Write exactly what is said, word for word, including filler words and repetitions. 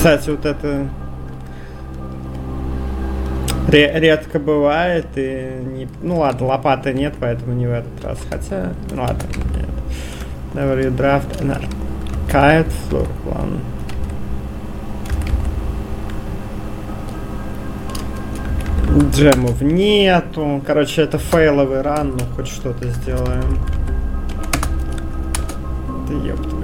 Кстати, вот это редко бывает, и не... ну ладно, лопаты нет, поэтому не в этот раз. Хотя, ну ладно, нет. Never you draft an archive floor plan. Джемов нету. Короче, это фейловый ран, ну хоть что-то сделаем. Да ёпта.